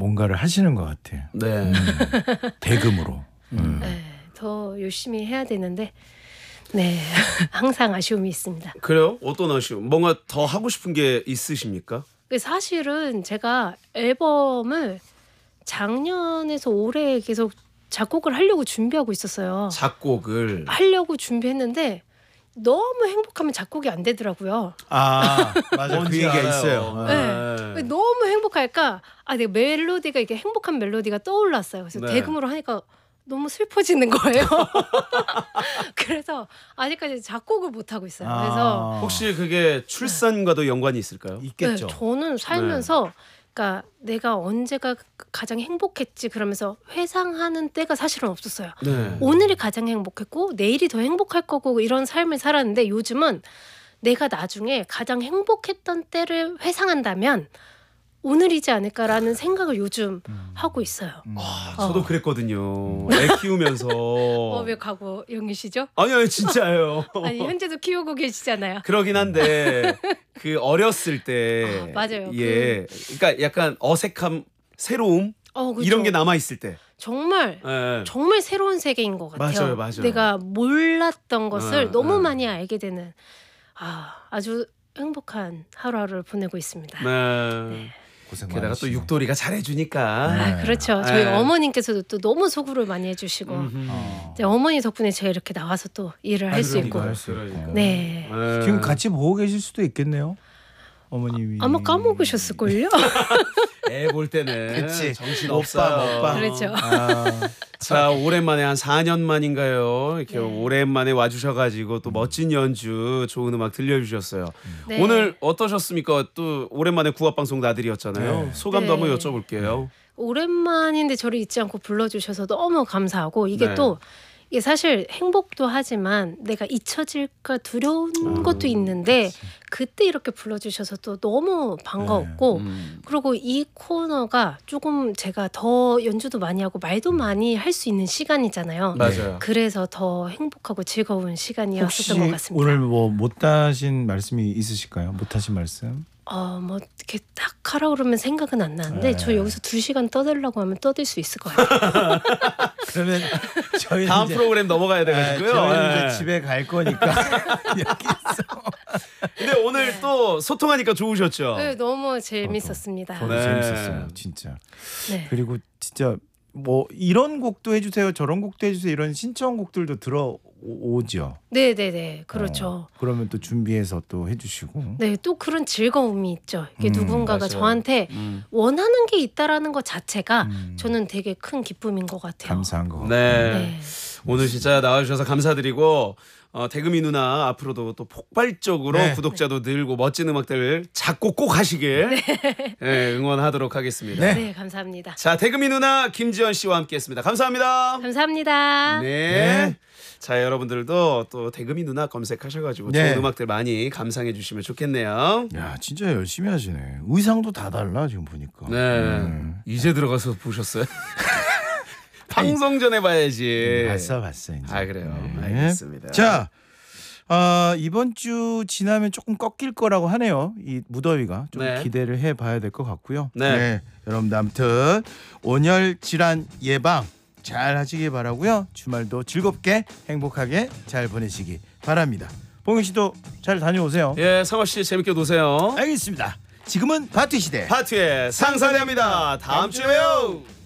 뭔가를 하시는 것 같아요. 네. 대금으로. 네, 더 열심히 해야 되는데 네 항상 아쉬움이 있습니다. 그래요? 어떤 아쉬움? 뭔가 더 하고 싶은 게 있으십니까? 사실은 제가 앨범을 작년에서 올해 계속 작곡을 하려고 준비하고 있었어요. 작곡을 하려고 준비했는데 너무 행복하면 작곡이 안 되더라고요. 아 맞아 그 뭔지 얘기가 알아요. 있어요. 네. 너무 행복할까? 내가 멜로디가 이게 행복한 멜로디가 떠올랐어요. 그래서 네. 대금으로 하니까 너무 슬퍼지는 거예요. 그래서 아직까지 작곡을 못 하고 있어요. 그래서 혹시 그게 출산과도 연관이 있을까요? 있겠죠. 네, 저는 살면서 그러니까 내가 언제가 가장 행복했지 그러면서 회상하는 때가 사실은 없었어요. 네. 오늘이 가장 행복했고 내일이 더 행복할 거고 이런 삶을 살았는데 요즘은 내가 나중에 가장 행복했던 때를 회상한다면 오늘이지 않을까라는 생각을 요즘 하고 있어요. 저도 그랬거든요. 애 키우면서. 왜 과거 연기시죠? 아니 진짜예요. 아니 현재도 키우고 계시잖아요. 그러긴 한데 그 어렸을 때 맞아요. 예. 그러니까 약간 어색함, 새로움 그렇죠. 이런 게 남아 있을 때. 정말 예. 정말 새로운 세계인 것 같아요. 맞아요. 내가 몰랐던 것을 너무 네. 많이 알게 되는 아주 행복한 하루하루를 보내고 있습니다. 네. 고생 게다가 또 많으시네. 육돌이가 잘해주니까. 그렇죠. 저희 네. 어머님께서도 또 너무 소구를 많이 해주시고 이제 어머니 덕분에 제가 이렇게 나와서 또 일을 할 수 있고. 할 수 있고. 네. 지금 같이 보고 계실 수도 있겠네요. 어머님이 아마 까먹으셨을걸요? 애 볼 때는 그치. 정신 오빠, 오빠. 그렇죠. 자 오랜만에 한 4년 만인가요? 이렇게 네. 오랜만에 와주셔가지고 또 멋진 연주, 좋은 음악 들려주셨어요. 네. 오늘 어떠셨습니까? 또 오랜만에 구합방송 나들이였잖아요. 네. 소감도 네. 한번 여쭤볼게요. 오랜만인데 저를 잊지 않고 불러주셔서 너무 감사하고 이게 네. 또 이게 사실 행복도 하지만 내가 잊혀질까 두려운 것도 있는데 그때 이렇게 불러주셔서 또 너무 반가웠고 그리고 이 코너가 조금 제가 더 연주도 많이 하고 말도 많이 할 수 있는 시간이잖아요. 맞아요. 그래서 더 행복하고 즐거운 혹시 시간이었었던 것 같습니다. 오늘 뭐 못하신 말씀이 있으실까요? 못하신 말씀? 뭐 이렇게 딱 하라 그러면 생각은 안 나는데 저 여기서 2시간 떠들라고 하면 떠들 수 있을 것 같아요. 그러면 저희 다음 프로그램 넘어가야 돼가지고요. 저희는 네. 이제 집에 갈 거니까 여기서 근데 오늘 또 소통하니까 좋으셨죠? 네, 너무 재밌었습니다. 저도 네. 재밌었어요, 진짜. 네. 그리고 진짜 뭐 이런 곡도 해주세요, 저런 곡도 해주세요 이런 신청곡들도 들어오죠. 네네네 그렇죠. 그러면 또 준비해서 또 해주시고. 네, 또 그런 즐거움이 있죠. 이게 누군가가 맞아요. 저한테 원하는 게 있다라는 것 자체가 저는 되게 큰 기쁨인 것 같아요. 감사한 거. 네. 네. 오늘 진짜 나와주셔서 감사드리고 대금이 누나 앞으로도 또 폭발적으로 네. 구독자도 늘고 멋진 음악들 작곡 꼭 하시길 네, 응원하도록 하겠습니다. 네. 네, 감사합니다. 자 대금이 누나 김지연 씨와 함께했습니다. 감사합니다. 감사합니다. 네. 네. 자 여러분들도 또 대금이 누나 검색하셔가지고 네. 좋은 음악들 많이 감상해 주시면 좋겠네요. 야 진짜 열심히 하시네. 의상도 다 달라 지금 보니까. 네. 이제 들어가서 보셨어요? 방송 전에 봐야지. 봤어 이제. 아 그래요. 네. 알겠습니다. 자 이번 주 지나면 조금 꺾일 거라고 하네요. 이 무더위가 좀 네. 기대를 해봐야 될 것 같고요. 네. 여러분들 아무튼 온열 질환 예방 잘 하시기 바라고요. 주말도 즐겁게 행복하게 잘 보내시기 바랍니다. 봉윤 씨도 잘 다녀오세요. 예, 성화 씨 재밌게 노세요. 알겠습니다. 지금은 바트 시대. 파티의 상상대입니다. 다음 주에 봬요.